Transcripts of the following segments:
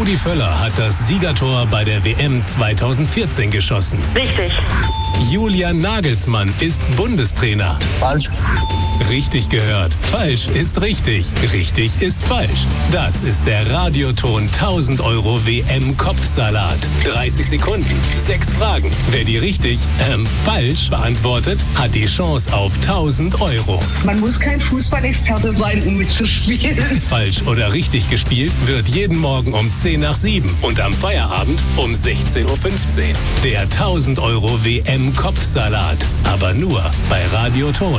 Rudi Völler hat das Siegertor bei der WM 2014 geschossen. Richtig. Julian Nagelsmann ist Bundestrainer. Falsch. Richtig gehört. Falsch ist richtig. Richtig ist falsch. Das ist der Radioton 1000 € WM-Kopfsalat. 30 Sekunden, 6 Fragen. Wer die richtig, falsch beantwortet, hat die Chance auf 1000 €. Man muss kein Fußballexperte sein, um mitzuspielen. Falsch oder richtig gespielt wird jeden Morgen um 10 nach 7 und am Feierabend um 16:15 Uhr. Der 1000 € WM-Kopfsalat. Aber nur bei Radioton.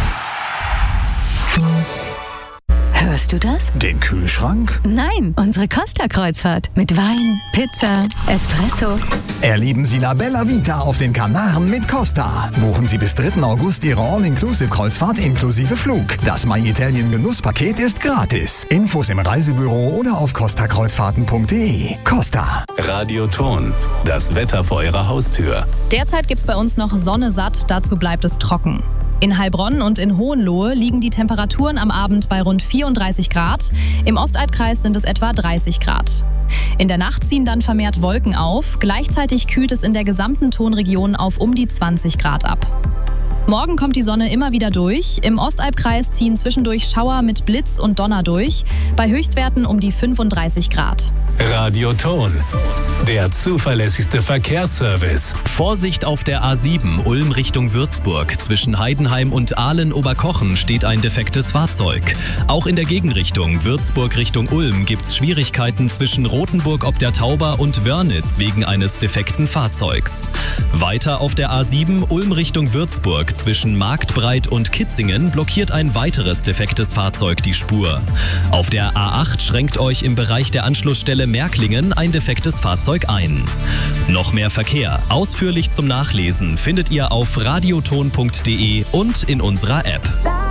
Hörst du das? Den Kühlschrank? Nein, unsere Costa-Kreuzfahrt. Mit Wein, Pizza, Espresso. Erleben Sie La Bella Vita auf den Kanaren mit Costa. Buchen Sie bis 3. August Ihre All-Inclusive-Kreuzfahrt inklusive Flug. Das My Italien Genusspaket ist gratis. Infos im Reisebüro oder auf costakreuzfahrten.de. Costa. Radioton. Das Wetter vor Ihrer Haustür. Derzeit gibt's bei uns noch Sonne satt, dazu bleibt es trocken. In Heilbronn und in Hohenlohe liegen die Temperaturen am Abend bei rund 34 Grad. Im Ostalbkreis sind es etwa 30 Grad. In der Nacht ziehen dann vermehrt Wolken auf. Gleichzeitig kühlt es in der gesamten Tonregion auf um die 20 Grad ab. Morgen kommt die Sonne immer wieder durch. Im Ostalbkreis ziehen zwischendurch Schauer mit Blitz und Donner durch. Bei Höchstwerten um die 35 Grad. Radioton. Der zuverlässigste Verkehrsservice. Vorsicht auf der A7 Ulm Richtung Würzburg. Zwischen Heidenheim und Ahlen-Oberkochen steht ein defektes Fahrzeug. Auch in der Gegenrichtung Würzburg Richtung Ulm gibt's Schwierigkeiten zwischen Rothenburg ob der Tauber und Wörnitz wegen eines defekten Fahrzeugs. Weiter auf der A7 Ulm Richtung Würzburg. Zwischen Marktbreit und Kitzingen blockiert ein weiteres defektes Fahrzeug die Spur. Auf der A8 schränkt euch im Bereich der Anschlussstelle Märklingen ein defektes Fahrzeug ein. Noch mehr Verkehr, ausführlich zum Nachlesen, findet ihr auf radioton.de und in unserer App.